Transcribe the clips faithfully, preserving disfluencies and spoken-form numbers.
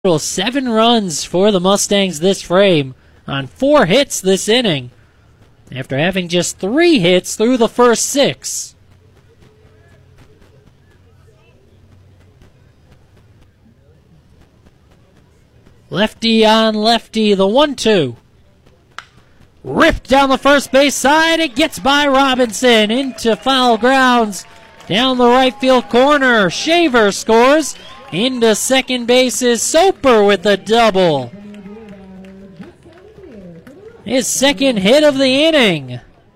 Total seven runs for the Mustangs this frame on four hits this inning after having just three hits through the first six. Lefty on lefty, the one two. Ripped down the first base side. It gets by Robinson into foul grounds down the right field corner. Shaver scores. Into second base is Soper with a double. His second hit of the inning.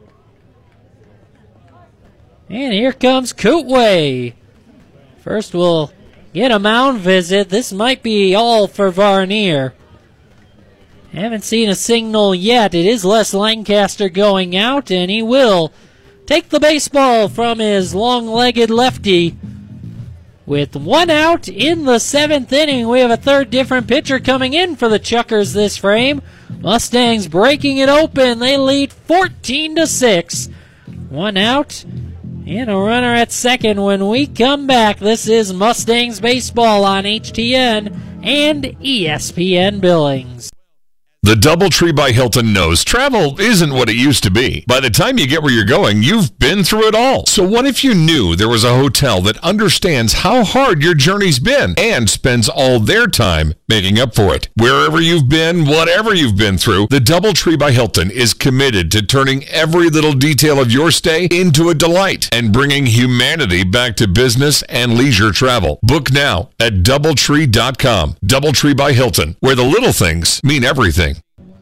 And here comes Kootway. First we'll get a mound visit. This might be all for Varnier. Haven't seen a signal yet. It is Les Lancaster going out, and he will take the baseball from his long-legged lefty. With one out in the seventh inning, we have a third different pitcher coming in for the Chuckers this frame. Mustangs breaking it open. They lead fourteen to six. One out and a runner at second. When we come back, this is Mustangs baseball on H T N and E S P N Billings. The DoubleTree by Hilton knows travel isn't what it used to be. By the time you get where you're going, you've been through it all. So what if you knew there was a hotel that understands how hard your journey's been and spends all their time making up for it? Wherever you've been, whatever you've been through, the DoubleTree by Hilton is committed to turning every little detail of your stay into a delight and bringing humanity back to business and leisure travel. Book now at doubletree dot com. DoubleTree by Hilton, where the little things mean everything.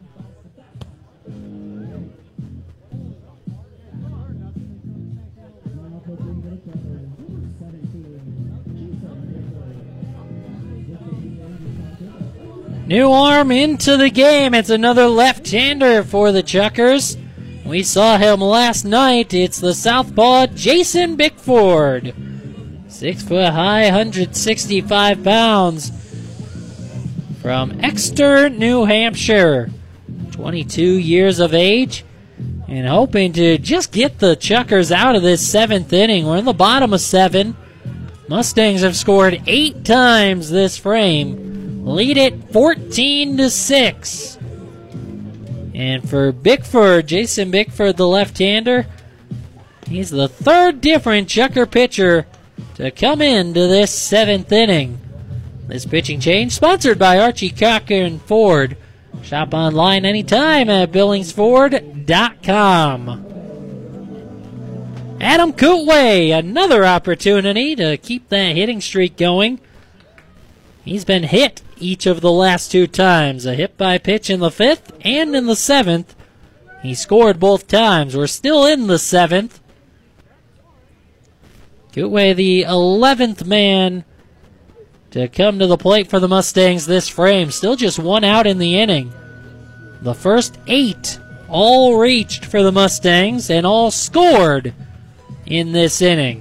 New arm into the game. It's another left-hander for the Chuckers. We saw him last night. It's the southpaw Jason Bickford. Six foot high, one hundred sixty-five pounds. From Exeter, New Hampshire. twenty-two years of age. And hoping to just get the Chuckers out of this seventh inning. We're in the bottom of seven. Mustangs have scored eight times this frame. Lead it fourteen to six. And for Bickford, Jason Bickford, the left-hander, he's the third different Chucker pitcher to come into this seventh inning. This pitching change sponsored by Archie Cochran Ford. Shop online anytime at billings ford dot com. Adam Kootway, another opportunity to keep that hitting streak going. He's been hit each of the last two times. A hit by pitch in the fifth and in the seventh. He scored both times. We're still in the seventh. Kootway, the eleventh man to come to the plate for the Mustangs this frame. Still just one out in the inning. The first eight all reached for the Mustangs and all scored in this inning.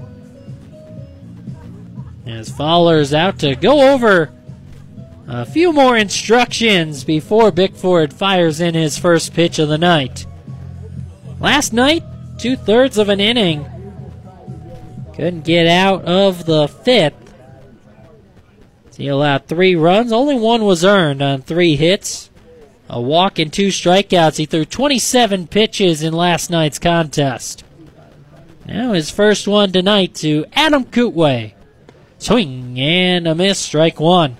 As Fowler's out to go over a few more instructions before Bickford fires in his first pitch of the night. Last night, two-thirds of an inning. Couldn't get out of the fifth. He allowed three runs. Only one was earned on three hits. A walk and two strikeouts. He threw twenty-seven pitches in last night's contest. Now his first one tonight to Adam Kootway. Swing and a miss, strike one.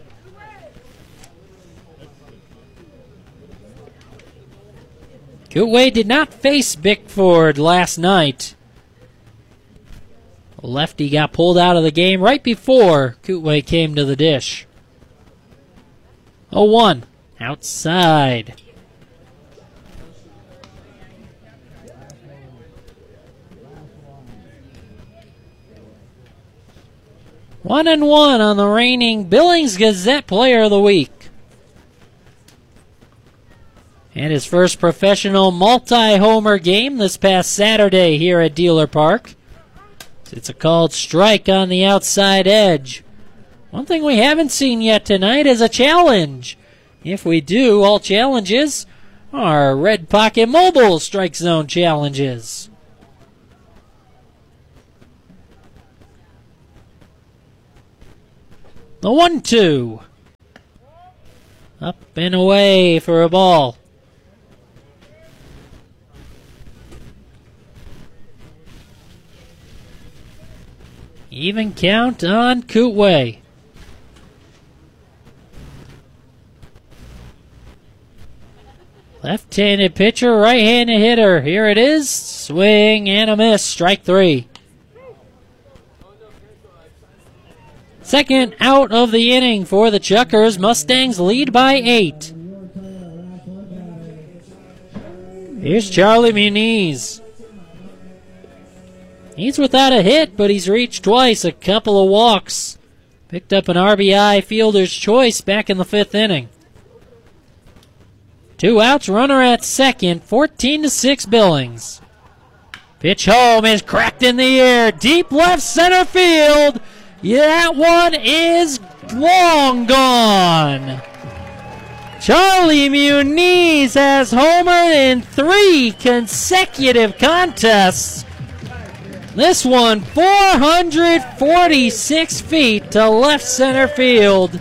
Kootway did not face Bickford last night. The lefty got pulled out of the game right before Kootway came to the dish. oh one, outside. One and one on the reigning Billings Gazette Player of the Week. And his first professional multi-homer game this past Saturday here at Dealer Park. It's a called strike on the outside edge. One thing we haven't seen yet tonight is a challenge. If we do, all challenges are Red Pocket Mobile Strike Zone challenges. The one two. Up and away for a ball. Even count on Kootway. Left-handed pitcher, right-handed hitter. Here it is. Swing and a miss. Strike three. Second out of the inning for the Chuckers. Mustangs lead by eight. Here's Charlie Muniz. He's without a hit, but he's reached twice, a couple of walks. Picked up an R B I fielder's choice back in the fifth inning. Two outs, runner at second, fourteen to six Billings. Pitch home is cracked in the air, deep left center field. Yeah, that one is long gone. Charlie Muniz has homered in three consecutive contests. This one, four hundred forty-six feet to left center field.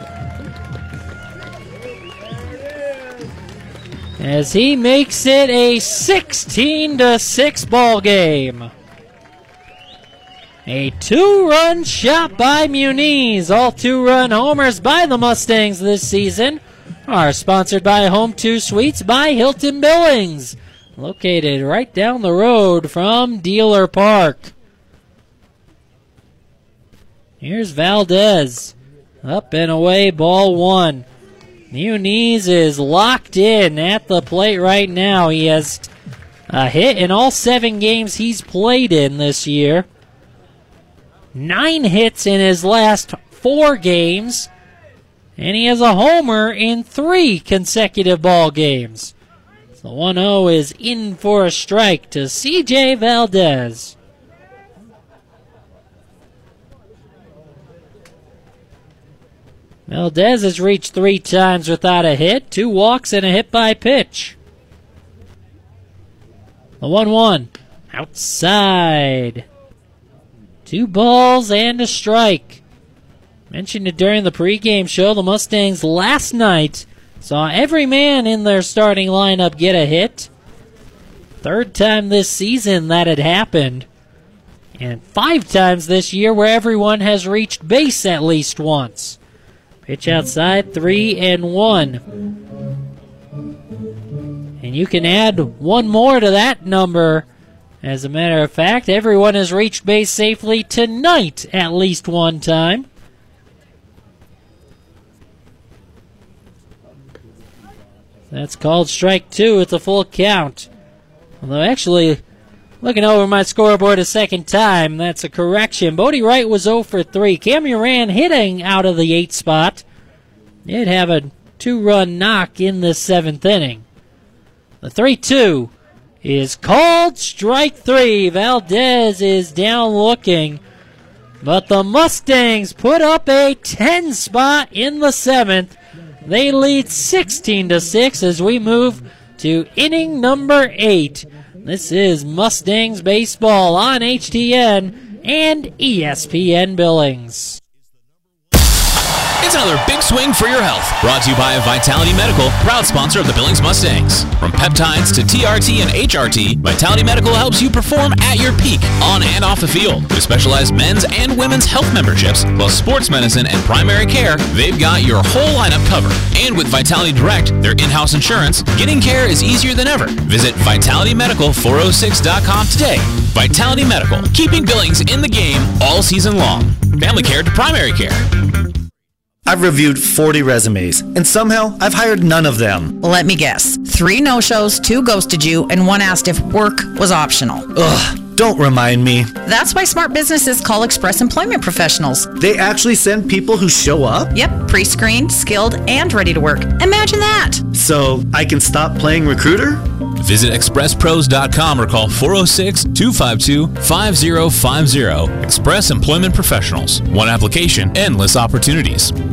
As he makes it a sixteen to six ball game. A two-run shot by Muniz. All two-run homers by the Mustangs this season are sponsored by Home two Suites by Hilton Billings, located right down the road from Dealer Park. Here's Valdez. Up and away, ball one. Muniz is locked in at the plate right now. He has a hit in all seven games he's played in this year. Nine hits in his last four games. And he has a homer in three consecutive ball games. The one oh is in for a strike to C J Valdez. Valdez has reached three times without a hit, two walks and a hit by pitch. The one one outside. Two balls and a strike. Mentioned it during the pregame show, the Mustangs last night saw every man in their starting lineup get a hit. Third time this season that had happened. And five times this year where everyone has reached base at least once. Pitch outside, three and one. And you can add one more to that number. As a matter of fact, everyone has reached base safely tonight at least one time. That's called strike two at the full count. Although actually, looking over my scoreboard a second time, that's a correction. Bodie Wright was oh for three. Cam Moran hitting out of the eighth spot. Did have a two-run knock in the seventh inning. The three two is called strike three. Valdez is down looking. But the Mustangs put up a ten spot in the seventh. They lead sixteen to six as we move to inning number eight. This is Mustangs baseball on H T N and E S P N Billings. It's another big swing for your health. Brought to you by Vitality Medical, proud sponsor of the Billings Mustangs. From peptides to T R T and H R T, Vitality Medical helps you perform at your peak, on and off the field. With specialized men's and women's health memberships, plus sports medicine and primary care, they've got your whole lineup covered. And with Vitality Direct, their in-house insurance, getting care is easier than ever. Visit vitality medical four oh six dot com today. Vitality Medical, keeping Billings in the game all season long. Family care to primary care. I've reviewed forty resumes, and somehow I've hired none of them. Let me guess. Three no-shows, two ghosted you, and one asked if work was optional. Ugh, don't remind me. That's why smart businesses call Express Employment Professionals. They actually send people who show up? Yep, pre-screened, skilled, and ready to work. Imagine that. So I can stop playing recruiter? Visit express pros dot com or call four oh six, two five two, five oh five oh. Express Employment Professionals. One application, endless opportunities.